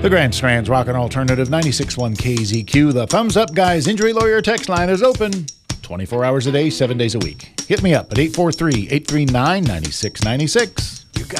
The Grand Strand's Rockin' Alternative 96.1 KZQ. The Thumbs Up Guys Injury Lawyer text line is open 24 hours a day, 7 days a week. Hit me up at 843-839-9696.